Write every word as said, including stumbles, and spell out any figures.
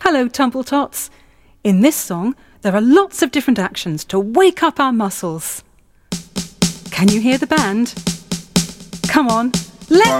Hello, Tumbletots. In this song, there are lots of different actions to wake up our muscles. Can you hear the band? Come on, let's...